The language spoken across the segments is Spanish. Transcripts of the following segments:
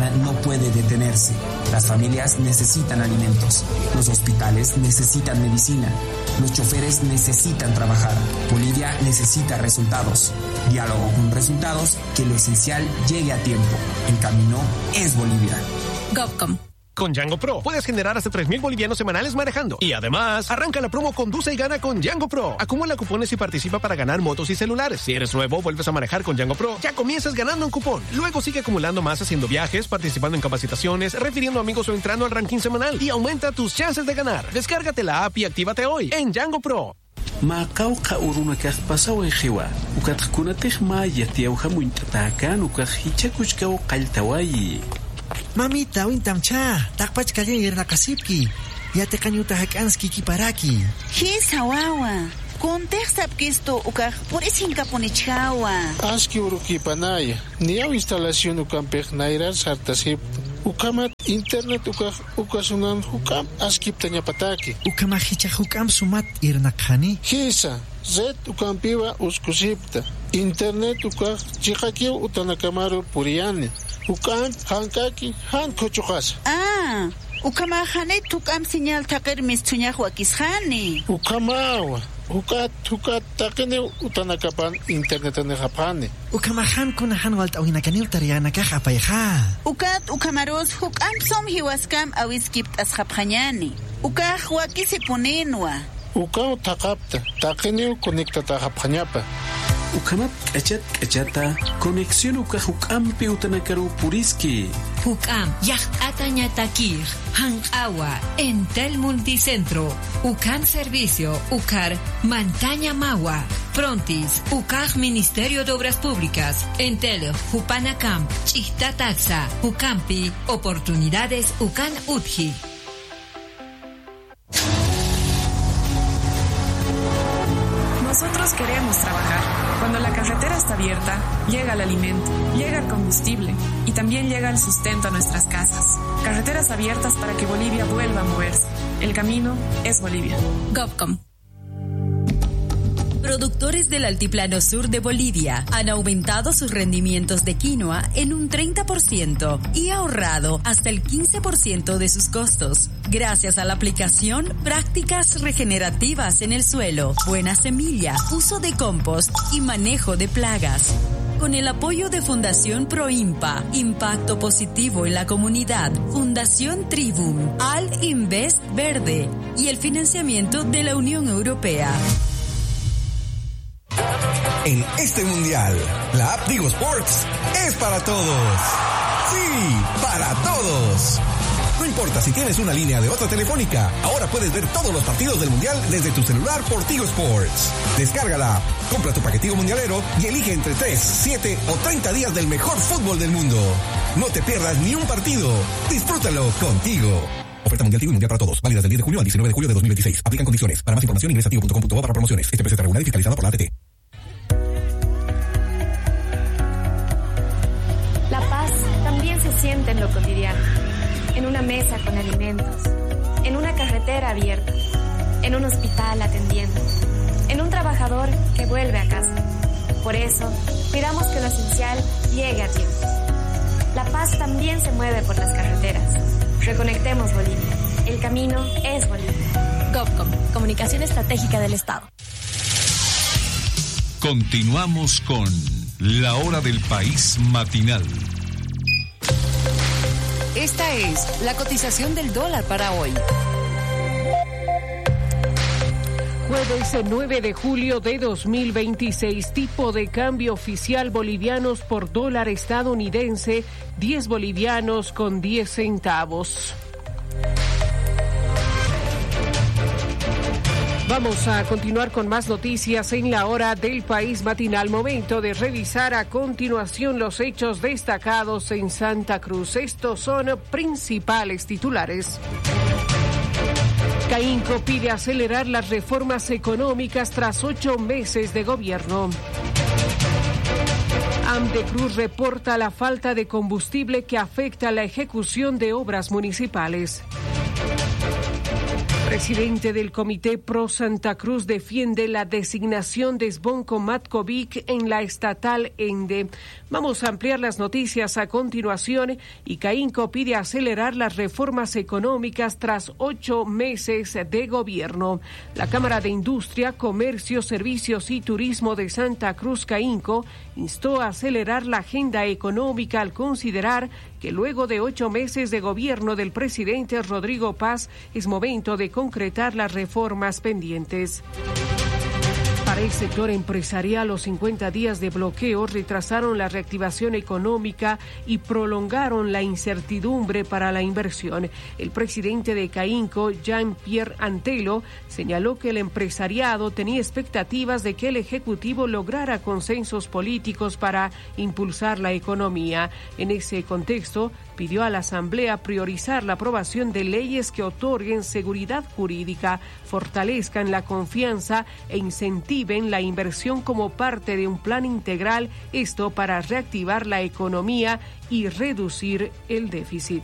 mexicana no puede detenerse. Las familias necesitan alimentos. Los hospitales necesitan medicina. Los choferes necesitan trabajar. Bolivia necesita resultados. Diálogo con resultados, que lo esencial llegue a tiempo. El camino es Bolivia. GovCom. Con Django Pro puedes generar hasta 3,000 bolivianos semanales manejando. Y además, arranca la promo Conduce y Gana con Django Pro. Acumula cupones y participa para ganar motos y celulares. Si eres nuevo, vuelves a manejar con Django Pro, ya comienzas ganando un cupón. Luego sigue acumulando más haciendo viajes, participando en capacitaciones, refiriendo amigos o entrando al ranking semanal. Y aumenta tus chances de ganar. Descárgate la app y actívate hoy en Django Pro. Macauca uruna que has pasado en Jewa. Ucatkunatej maya tiauja muintatacan, ucajichacuchcao caltawayi. Mamita, wintamcha, takpach kaya irna kasipki. Yate kanyuta hakanski kiparaki. Hisa wawa. Kontextap kisto ukaj por isinka ponichawa. Aski uruki panaya. Niaw instalación ukampej nairar sartasip. Ukamat internet ukasunan hukam askip tanya pataki. Ukamahicha hukam sumat irna khani. Hisa, zet ukampiwa uskusipta. Internet ukaj chikakiu utanakamaro puriane. Ukan hankaki han kochukas. Ukamahane tukam señal takir mistuña huakishani. Ukamawa. Hukat takene utanakapan internet ne japane. Ukamahan kunahan walt awinakani utariana ka apayha. Ukat ukamaros hukam som hiwaskam awiskipt as japanyani. Ukah huakisipunenwa. Ukao takapta takene conectata japanyapa. Ukamat kachata conexión ukajuk'ampi utanakaru puriski. Huk'am yaj atañatakir han agua Entel Multicentro Ucan Servicio Ucar Mantaña Magua Frontis Ucaj Ministerio de Obras Públicas Entel Hupanacam Chista Taxa Ucampi Oportunidades Ucan Utji. Nosotros queremos trabajar. Cuando la carretera está abierta, llega el alimento, llega el combustible y también llega el sustento a nuestras casas. Carreteras abiertas para que Bolivia vuelva a moverse. El camino es Bolivia. GovCom. Productores del Altiplano Sur de Bolivia han aumentado sus rendimientos de quinoa en un 30% y ahorrado hasta el 15% de sus costos, gracias a la aplicación prácticas regenerativas en el suelo, buena semilla, uso de compost y manejo de plagas. Con el apoyo de Fundación Proimpa, Impacto Positivo en la Comunidad, Fundación Tribum, Al Invest Verde y el financiamiento de la Unión Europea. En este mundial, la app Tigo Sports es para todos. Sí, para todos. No importa si tienes una línea de otra telefónica, ahora puedes ver todos los partidos del mundial desde tu celular por Tigo Sports. Descárgala, compra tu paquetico mundialero y elige entre 3, 7 o 30 días del mejor fútbol del mundo. No te pierdas ni un partido. Disfrútalo contigo. Oferta mundial Tigo y mundial para todos. Válidas del 10 de junio al 19 de julio de 2026. Aplican condiciones. Para más información ingresa a tigo.com.bo para promociones. Este precio está regulado y fiscalizado por la ATT. La paz también se siente en lo cotidiano. En una mesa con alimentos. En una carretera abierta. En un hospital atendiendo. En un trabajador que vuelve a casa. Por eso, cuidamos que lo esencial llegue a tiempo. La paz también se mueve por las carreteras. Reconectemos Bolivia. El camino es Bolivia. GovCom, Comunicación Estratégica del Estado. Continuamos con La Hora del País Matinal. Esta es la cotización del dólar para hoy. Jueves 9 de julio de 2026, tipo de cambio oficial bolivianos por dólar estadounidense, 10 bolivianos con 10 centavos. Vamos a continuar con más noticias en la Hora del País Matinal. Momento de revisar a continuación los hechos destacados en Santa Cruz. Estos son principales titulares. CAINCO pide acelerar las reformas económicas tras 8 meses de gobierno. AMDECRUZ reporta la falta de combustible que afecta la ejecución de obras municipales. Presidente del Comité Pro Santa Cruz defiende la designación de Zvonko Matkovic en la estatal Ende. Vamos a ampliar las noticias a continuación. Y Caínco pide acelerar las reformas económicas tras 8 meses de gobierno. La Cámara de Industria, Comercio, Servicios y Turismo de Santa Cruz Caínco instó a acelerar la agenda económica al considerar que luego de 8 meses de gobierno del presidente Rodrigo Paz es momento de concretar las reformas pendientes. Para el sector empresarial, los 50 días de bloqueo retrasaron la reactivación económica y prolongaron la incertidumbre para la inversión. El presidente de Caínco, Jean-Pierre Antelo, señaló que el empresariado tenía expectativas de que el Ejecutivo lograra consensos políticos para impulsar la economía. En ese contexto, pidió a la Asamblea priorizar la aprobación de leyes que otorguen seguridad jurídica, fortalezcan la confianza e incentiven la inversión como parte de un plan integral, esto para reactivar la economía y reducir el déficit.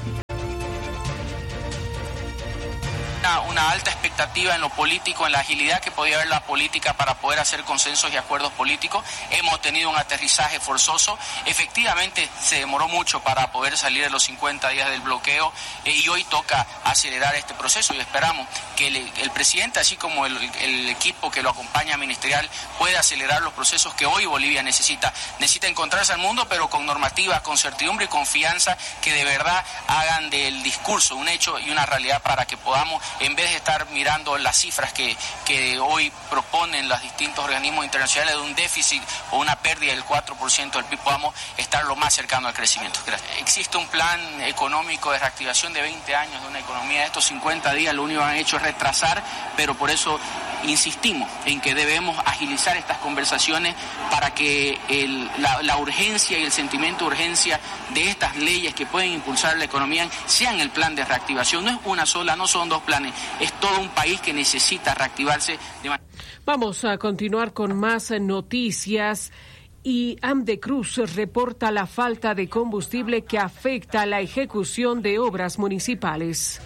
Una alta expectativa en lo político, en la agilidad que podía haber la política para poder hacer consensos y acuerdos políticos. Hemos tenido un aterrizaje forzoso. Efectivamente se demoró mucho para poder salir de los 50 días del bloqueo y hoy toca acelerar este proceso y esperamos que el presidente, así como el equipo que lo acompaña ministerial, pueda acelerar los procesos que hoy Bolivia necesita. Necesita encontrarse al mundo, pero con normativas, con certidumbre y confianza que de verdad hagan del discurso un hecho y una realidad para que podamos, en vez de estar mirando las cifras que hoy proponen los distintos organismos internacionales de un déficit o una pérdida del 4% del PIB, podamos estar lo más cercano al crecimiento. Gracias. Existe un plan económico de reactivación de 20 años de una economía. Estos 50 días lo único que han hecho es retrasar, pero por eso insistimos en que debemos agilizar estas conversaciones para que la urgencia y el sentimiento de urgencia de estas leyes que pueden impulsar la economía sean el plan de reactivación. No es una sola, no son dos planes, es todo un país que necesita reactivarse de manera. Vamos a continuar con más noticias. Y Amdecruz reporta la falta de combustible que afecta la ejecución de obras municipales.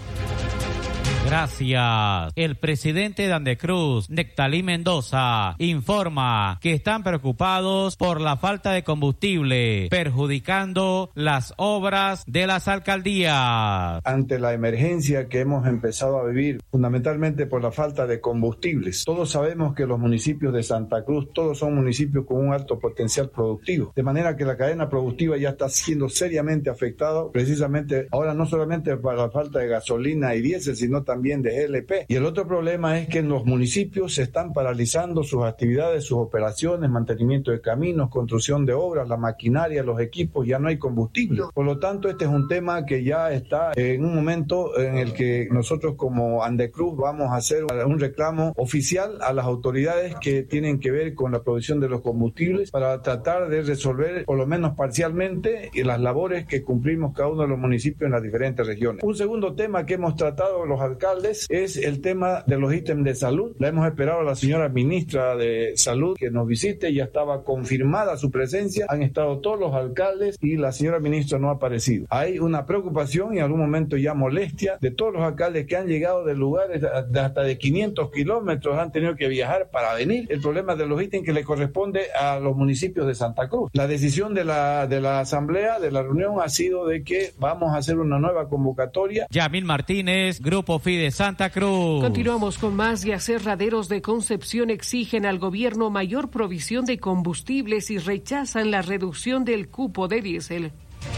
Gracias. El presidente de Amdecruz, Nectalí Mendoza, informa que están preocupados por la falta de combustible, perjudicando las obras de las alcaldías. Ante la emergencia que hemos empezado a vivir, fundamentalmente por la falta de combustibles, todos sabemos que los municipios de Santa Cruz, todos son municipios con un alto potencial productivo, de manera que la cadena productiva ya está siendo seriamente afectada, precisamente ahora no solamente por la falta de gasolina y diésel, sino también de GLP. Y el otro problema es que en los municipios se están paralizando sus actividades, sus operaciones, mantenimiento de caminos, construcción de obras, la maquinaria, los equipos, ya no hay combustible. Por lo tanto, este es un tema que ya está en un momento en el que nosotros como Amdecruz vamos a hacer un reclamo oficial a las autoridades que tienen que ver con la provisión de los combustibles para tratar de resolver, por lo menos parcialmente, las labores que cumplimos cada uno de los municipios en las diferentes regiones. Un segundo tema que hemos tratado los alcaldes es el tema de los ítems de salud. La hemos esperado a la señora ministra de Salud que nos visite, ya estaba confirmada su presencia, han estado todos los alcaldes y la señora ministra no ha aparecido. Hay una preocupación y en algún momento ya molestia de todos los alcaldes que han llegado de lugares de hasta de 500 kilómetros, han tenido que viajar para venir. El problema de los ítems que le corresponde a los municipios de Santa Cruz. La decisión de la asamblea, de la reunión, ha sido de que vamos a hacer una nueva convocatoria. Yamil Martínez, Grupo FIDE Santa Cruz. Continuamos con más. Y aserraderos de Concepción exigen al gobierno mayor provisión de combustibles y rechazan la reducción del cupo de diésel.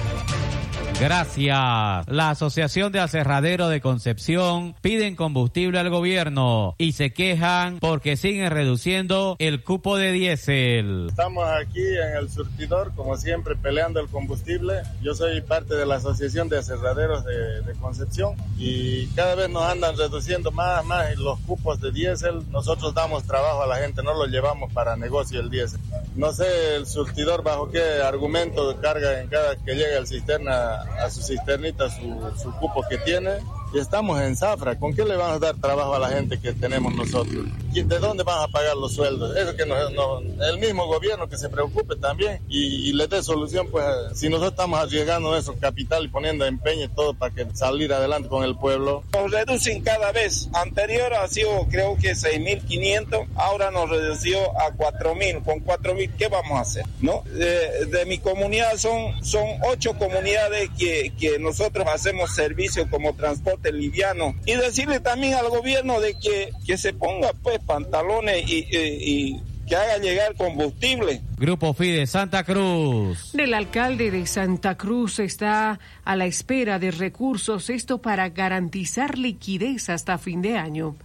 Gracias. La Asociación de Aserraderos de Concepción piden combustible al gobierno y se quejan porque siguen reduciendo el cupo de diésel. Estamos aquí en el surtidor, como siempre, peleando el combustible. Yo soy parte de la Asociación de Aserraderos de Concepción y cada vez nos andan reduciendo más los cupos de diésel. Nosotros damos trabajo a la gente, no lo llevamos para negocio el diésel. No sé el surtidor bajo qué argumento carga en cada que llega el cisterna a su cisternita su cupo que tiene. y estamos en zafra. ¿Con qué le vamos a dar trabajo a la gente que tenemos nosotros? ¿De dónde van a pagar los sueldos? Eso que el mismo gobierno que se preocupe también y le dé solución, pues si nosotros estamos arriesgando eso, capital y poniendo empeño y todo para que salir adelante con el pueblo. Nos reducen cada vez. Anterior ha sido creo que 6.500, ahora nos redució a 4.000. Con 4.000, ¿qué vamos a hacer? ¿No? De mi comunidad son 8 comunidades que nosotros hacemos servicio como transporte liviano. Y decirle también al gobierno de que se ponga pues pantalones y que haga llegar combustible. Grupo FIDE Santa Cruz. El alcalde de Santa Cruz está a la espera de recursos, esto para garantizar liquidez hasta fin de año.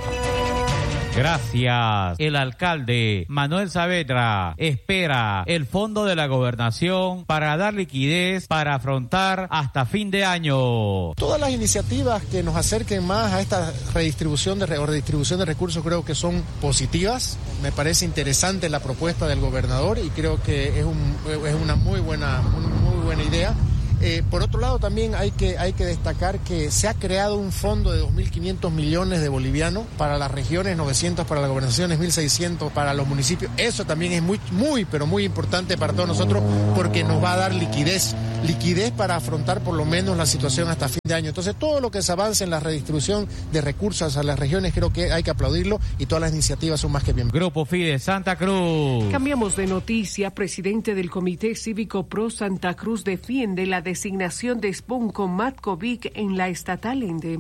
Gracias. El alcalde Manuel Saavedra espera el fondo de la gobernación para dar liquidez para afrontar hasta fin de año. Todas las iniciativas que nos acerquen más a esta redistribución de recursos creo que son positivas. Me parece interesante la propuesta del gobernador y creo que es una muy buena idea. Por otro lado, también hay que destacar que se ha creado un fondo de 2.500 millones de bolivianos para las regiones, 900 para las gobernaciones, 1.600 para los municipios. Eso también es pero muy importante para todos nosotros porque nos va a dar liquidez para afrontar por lo menos la situación hasta fin de año. Entonces, todo lo que se avance en la redistribución de recursos a las regiones creo que hay que aplaudirlo y todas las iniciativas son más que bienvenidas. Grupo FIDE Santa Cruz. Cambiamos de noticia. Presidente del Comité Cívico Pro Santa Cruz defiende la designación de Sbonko Matkovic en la estatal Ende.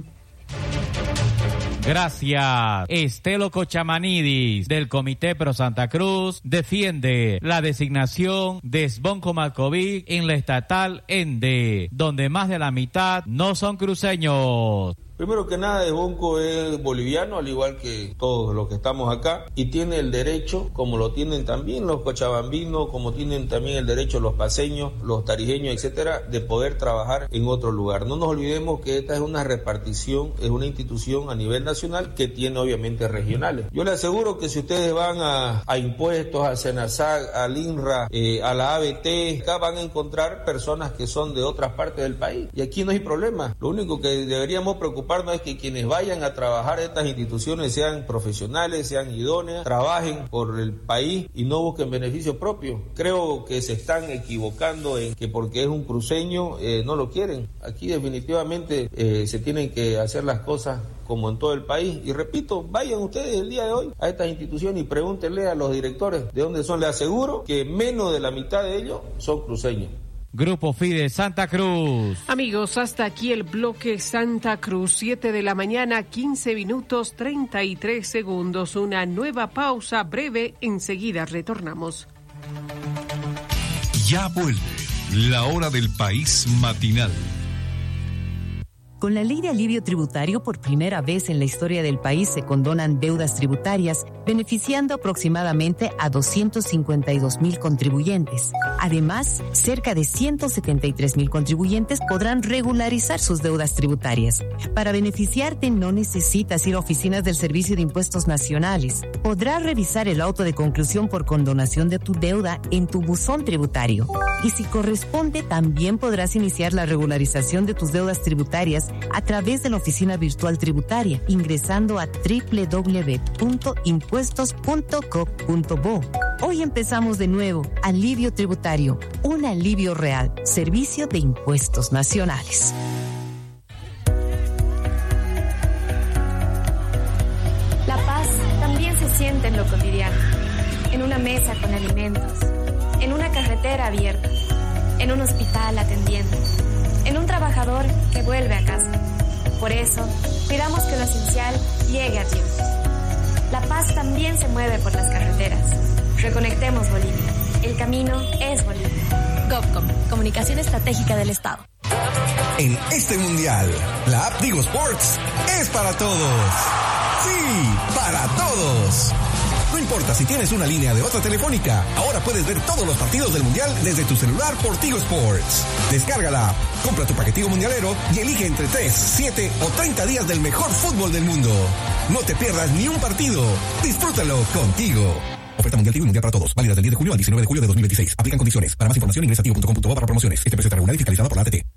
Gracias. Estelo Cochamanidis, del Comité Pro Santa Cruz, defiende la designación de Sbonko Matkovic en la estatal Ende, donde más de la mitad no son cruceños. Primero que nada, Sbonko es boliviano, al igual que todos los que estamos acá, y tiene el derecho, como lo tienen también los cochabambinos, como tienen también el derecho los paceños, los tarijeños, etcétera, de poder trabajar en otro lugar. No nos olvidemos que esta es una repartición, es una institución a nivel nacional que tiene obviamente regionales. Yo le aseguro que si ustedes van a impuestos, a Senasag, al INRA, a la ABT, acá van a encontrar personas que son de otras partes del país, y aquí no hay problema. Lo único que deberíamos preocuparnos es que quienes vayan a trabajar en estas instituciones sean profesionales, sean idóneas, trabajen por el país y no busquen beneficio propio. Creo que se están equivocando en que porque es un cruceño no lo quieren. Aquí definitivamente se tienen que hacer las cosas como en todo el país. Y repito, vayan ustedes el día de hoy a estas instituciones y pregúntenle a los directores de dónde son. Les aseguro que menos de la mitad de ellos son cruceños. Grupo FIDE Santa Cruz. Amigos, hasta aquí el bloque Santa Cruz, 7 de la mañana, 15 minutos, 33 segundos. Una nueva pausa breve, enseguida retornamos. Ya vuelve la hora del país matinal. Con la ley de alivio tributario, por primera vez en la historia del país se condonan deudas tributarias, beneficiando aproximadamente a 252,000 contribuyentes. Además, cerca de 173,000 contribuyentes podrán regularizar sus deudas tributarias. Para beneficiarte, no necesitas ir a oficinas del Servicio de Impuestos Nacionales. Podrás revisar el auto de conclusión por condonación de tu deuda en tu buzón tributario. Y si corresponde, también podrás iniciar la regularización de tus deudas tributarias a través de la oficina virtual tributaria, ingresando a www.impuestos.co.bo. Hoy empezamos de nuevo. Alivio tributario, un alivio real. Servicio de Impuestos Nacionales. La paz también se siente en lo cotidiano, en una mesa con alimentos, en una carretera abierta, en un hospital atendiendo, en un trabajador que vuelve a casa. Por eso, cuidamos que lo esencial llegue a tiempo. La paz también se mueve por las carreteras. Reconectemos Bolivia. El camino es Bolivia. GovCom, Comunicación Estratégica del Estado. En este mundial, la app Tigo Sports es para todos. Sí, para todos. No importa si tienes una línea de otra telefónica, ahora puedes ver todos los partidos del mundial desde tu celular por Tigo Sports. Descarga la app, compra tu paquetico mundialero y elige entre 3, 7 o 30 días del mejor fútbol del mundo. No te pierdas ni un partido. Disfrútalo contigo. Oferta mundial Tigo y mundial para todos. Válida del 10 de junio al 19 de julio de 2026. Aplican condiciones. Para más información ingresa a tigo.com.bo/promociones. Este precio está regulado y fiscalizado por la ATT.